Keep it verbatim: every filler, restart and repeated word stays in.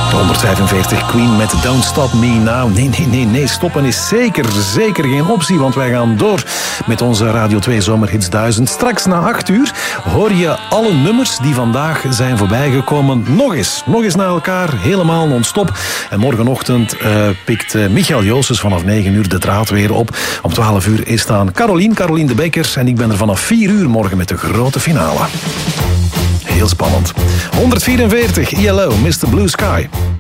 honderdvijfenveertig Queen met Don't Stop Me Now. Nee, nee, nee, nee. Stoppen is zeker, zeker geen optie, want wij gaan door met onze Radio twee Zomerhits duizend. Straks na acht uur hoor je alle nummers die vandaag zijn voorbijgekomen nog eens. Nog eens naar elkaar, helemaal non-stop. En morgenochtend uh, pikt uh, Michael Joosses vanaf negen uur de draad weer op. Om twaalf uur is dan Carolien, Carolien de Bekker. En ik ben er vanaf vier uur morgen met de grote finale. Heel spannend. honderdvierenveertig I L O, mister Blue Sky.